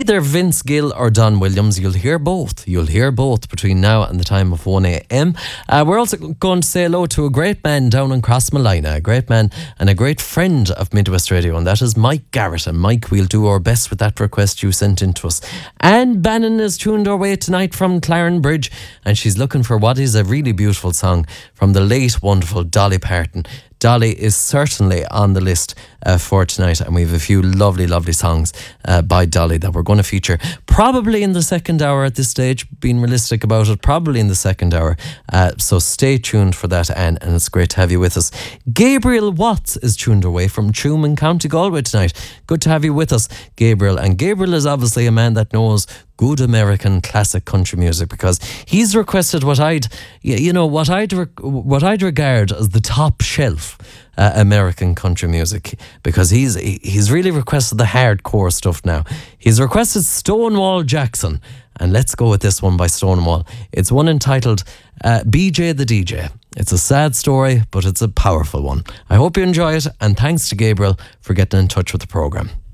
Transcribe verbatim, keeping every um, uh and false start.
either Vince Gill or Don Williams. You'll hear both. You'll hear both between now and the time of one a.m. Uh, we're also going to say hello to a great man down in Crossmolina, a great man and a great friend of Midwest Radio, and that is Mike Garrett. And Mike, we'll do our best with that request you sent in to us. And Bannon is tuned our way tonight from Clarenbridge, and she's looking for what is a really beautiful song from the late, wonderful Dolly Parton. Dolly is certainly on the list uh, for tonight, and we have a few lovely, lovely songs uh, by Dolly that we're going to feature probably in the second hour at this stage, being realistic about it, probably in the second hour. Uh, so stay tuned for that, Anne, and it's great to have you with us. Gabriel Watts is tuned away from Tuam in County Galway tonight. Good to have you with us, Gabriel. And Gabriel is obviously a man that knows good American classic country music, because he's requested what I'd, you know, what I'd, what I'd regard as the top shelf uh, American country music, because he's he's really requested the hardcore stuff now. He's requested Stonewall Jackson, and let's go with this one by Stonewall. It's one entitled uh, B J the D J. It's a sad story, but it's a powerful one. I hope you enjoy it, and thanks to Gabriel for getting in touch with the programme.